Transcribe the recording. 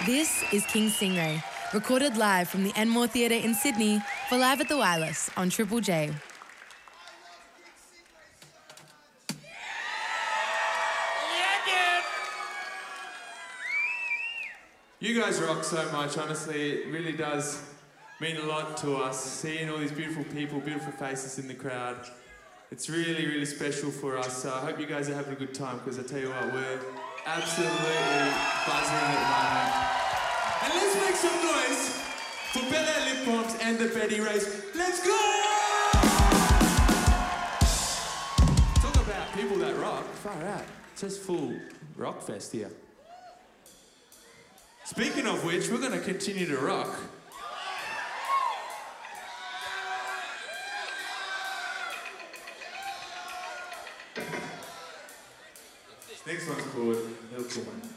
This is King Stingray, recorded live from the Enmore Theatre in Sydney for Live at the Wireless on Triple J. You guys rock so much, honestly. It really does mean a lot to us, seeing all these beautiful people, beautiful faces in the crowd. It's really, really special for us. So I hope you guys are having a good time, because I tell you what, we're absolutely buzzing at the moment. And let's make some noise for Bel Air Lip Balms and the Betty Race. Let's go! Talk about people that rock. Far out. It's just full rock fest here. Speaking of which, we're going to continue to rock. Next one's called Little Woman.